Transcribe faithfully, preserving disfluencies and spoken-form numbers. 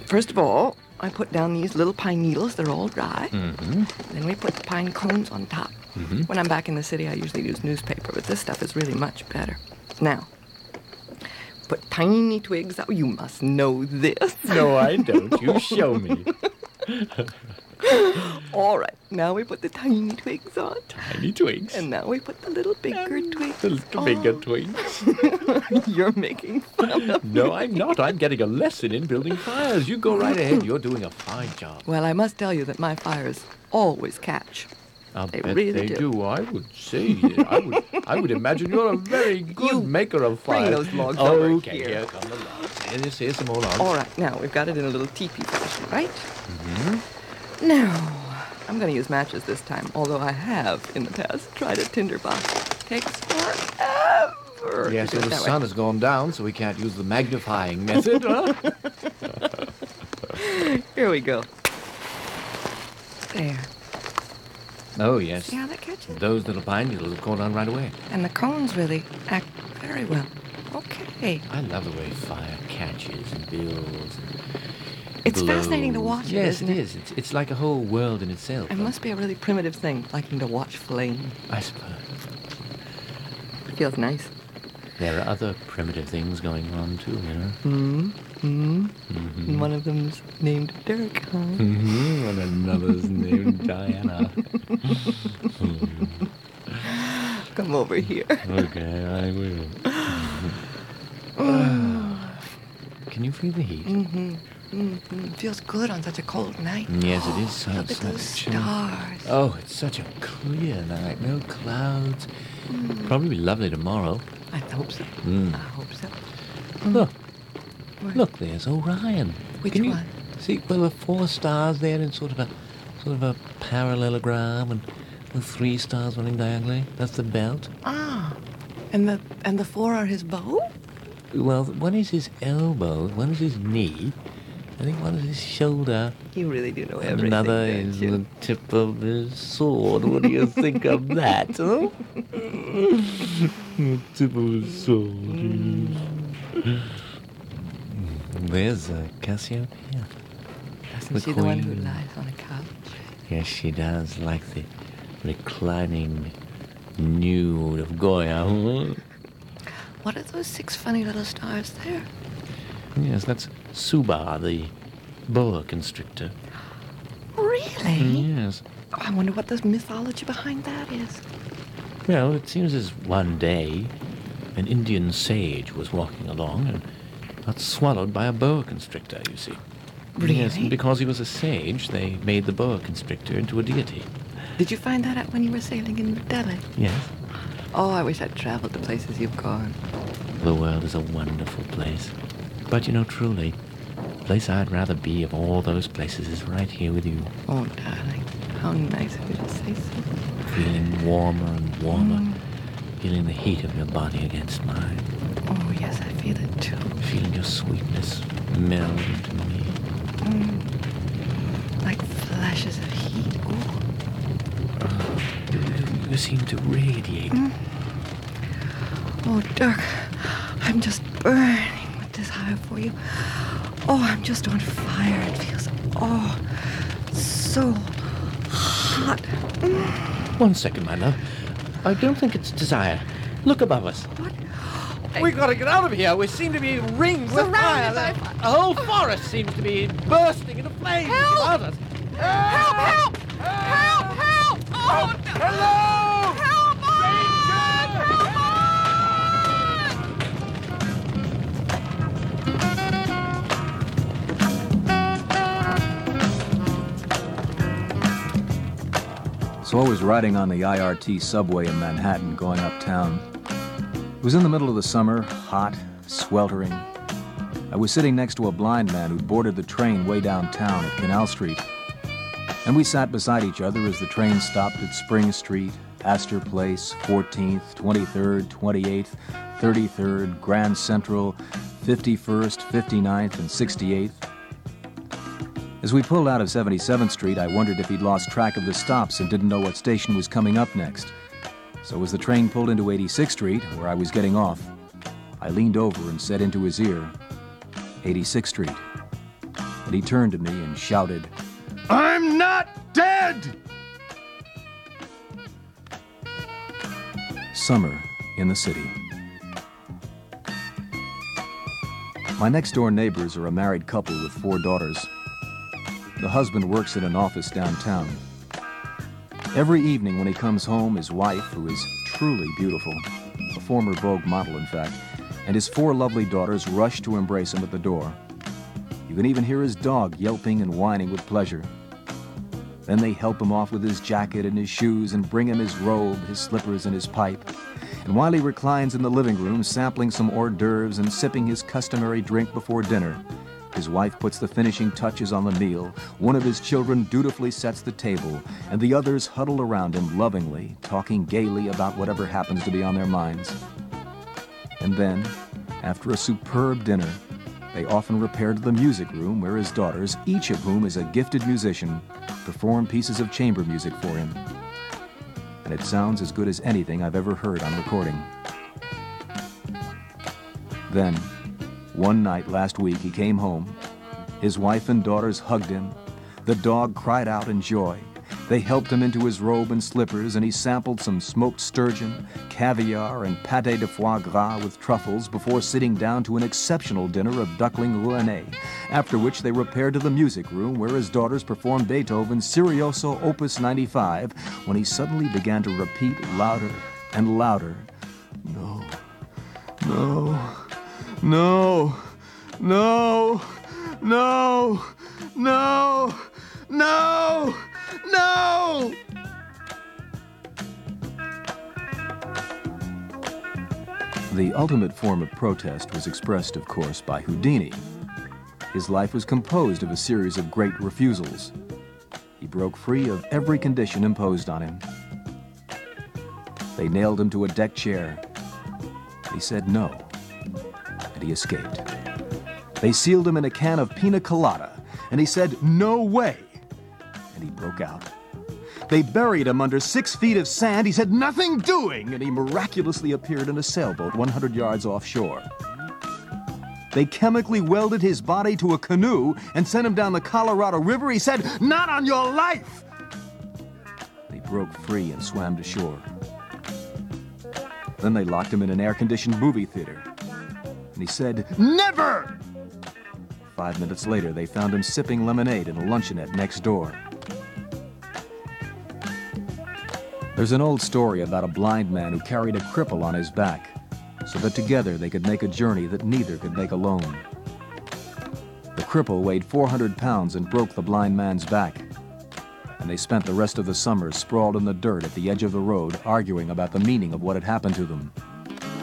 First of all, I put down these little pine needles. They're all dry. Mm-hmm. Then we put the pine cones on top. Mm-hmm. When I'm back in the city, I usually use newspaper, but this stuff is really much better. Now, put tiny twigs out. You must know this. No, I don't. You show me. All right, now we put the tiny twigs on. Tiny twigs. And now we put the little bigger And twigs The little on. bigger twigs. You're making fun of me. No, I'm not. I'm getting a lesson in building fires. You go right ahead. You're doing a fine job. Well, I must tell you that my fires always catch. I'll They bet really they do. do. I would say. I would. I would imagine you're a very good You maker of bring fires. those logs over Okay, here. here come the logs. Here's, here's some more logs. All right, now we've got it in a little teepee fashion, right? Mm-hmm. Now, I'm going to use matches this time, although I have, in the past, tried a tinderbox. It takes forever. Yes, to so do it the that sun has gone down, so we can't use the magnifying method, huh? way. Here we go. There. Oh, yes. See how that catches? Those little pine needles have caught on right away. And the cones really act very well. Okay. I love the way fire catches and builds. And It's fascinating to glows. watch it, Yes, isn't it it? is. It's, it's like a whole world in itself. It huh? must be a really primitive thing, liking to watch flame. I suppose. It feels nice. There are other primitive things going on, too, you know? Hmm. Hmm. Mm-hmm. And one of them's named Dirk, huh? Mm-hmm. And another's named Diana. Come over here. Okay, I will. Can you feel the heat? Mm-hmm. Mm-hmm. Feels good on such a cold night. Yes, it is so. Look at so those chill. stars. Oh, it's such a clear night. No clouds. Probably be lovely tomorrow. I hope so. Mm. I hope so. Look, Where? look, there's Orion. Which Can you one? See, well, the four stars there in sort of a, sort of a parallelogram, and the three stars running diagonally. That's the belt. Ah. And the and the four are his bow? Well, one is his elbow, one is his knee. I think one is his shoulder, You really do know and everything, another don't is you? the tip of his sword. What do you think of that, huh? The tip of his sword. There's uh, Cassiopeia. Isn't the she the one who queen. lies on a couch? Yes, she does, like the reclining nude of Goya. Huh? What are those six funny little stars there? Yes, that's Suba, the boa constrictor. Really? Yes. Oh, I wonder what the mythology behind that is. Well, it seems as one day an Indian sage was walking along and got swallowed by a boa constrictor, you see. Yes, Really? and because he was a sage, they made the boa constrictor into a deity. Did you find that out when you were sailing in Delhi? Yes. Oh, I wish I'd traveled to places you've gone. The world is a wonderful place. But, you know, truly, the place I'd rather be of all those places is right here with you, Oh, darling, how nice of you to say so. feeling warmer and warmer, Mm. feeling the heat of your body against mine, Oh, yes, I feel it too. feeling your sweetness meld into me. Mm. Like flashes of heat. Oh. You, you, you seem to radiate. Mm. Oh, Dirk, I'm just burning with desire for you. Oh, I'm just on fire. It feels, oh, so hot. Mm. One second, my love. I don't think it's desire. Look above us. What? We've got to get out of here. We seem to be ringed with fire. Surrounded by The whole forest seems to be bursting into flames Help! about us. Help, help! Help, help! Oh, no. Hello! Help us! Help So I was riding on the I R T subway in Manhattan going uptown. It was in the middle of the summer, hot, sweltering. I was sitting next to a blind man who'd boarded the train way downtown at Canal Street. And we sat beside each other as the train stopped at Spring Street, Astor Place, fourteenth, twenty-third, twenty-eighth, thirty-third, Grand Central, fifty-first, fifty-ninth, and sixty-eighth. As we pulled out of seventy-seventh Street, I wondered if he'd lost track of the stops and didn't know what station was coming up next. So as the train pulled into eighty-sixth Street, where I was getting off, I leaned over and said into his ear, eighty-sixth Street. and he turned to me and shouted, "I'm not dead!" Summer in the city. My next-door neighbors are a married couple with four daughters. The husband works in an office downtown. Every evening when he comes home, his wife, who is truly beautiful, a former Vogue model in fact, and his four lovely daughters rush to embrace him at the door. You can even hear his dog yelping and whining with pleasure. Then they help him off with his jacket and his shoes and bring him his robe, his slippers, and his pipe. And while he reclines in the living room, sampling some hors d'oeuvres and sipping his customary drink before dinner, his wife puts the finishing touches on the meal, one of his children dutifully sets the table, and the others huddle around him lovingly, talking gaily about whatever happens to be on their minds. And then, after a superb dinner, they often repair to the music room where his daughters, each of whom is a gifted musician, perform pieces of chamber music for him. And it sounds as good as anything I've ever heard on recording. Then, one night last week, he came home. His wife and daughters hugged him. The dog cried out in joy. They helped him into his robe and slippers, and he sampled some smoked sturgeon, caviar, and pâté de foie gras with truffles before sitting down to an exceptional dinner of duckling rouennais, after which they repaired to the music room where his daughters performed Beethoven's Serioso Opus ninety-five, when he suddenly began to repeat louder and louder, "No, no, no, no, no, no, no, no!" The ultimate form of protest was expressed, of course, by Houdini. His life was composed of a series of great refusals. He broke free of every condition imposed on him. They nailed him to a deck chair. He said no, and he escaped. They sealed him in a can of pina colada, and he said, "No way!" and he broke out. They buried him under six feet of sand. He said, "Nothing doing!" and he miraculously appeared in a sailboat one hundred yards offshore. They chemically welded his body to a canoe and sent him down the Colorado River. He said, "Not on your life!" They broke free and swam to shore. Then they locked him in an air-conditioned movie theater. And he said, "Never!" Five minutes later, they found him sipping lemonade in a luncheonette next door. There's an old story about a blind man who carried a cripple on his back so that together they could make a journey that neither could make alone. The cripple weighed four hundred pounds and broke the blind man's back, and they spent the rest of the summer sprawled in the dirt at the edge of the road arguing about the meaning of what had happened to them.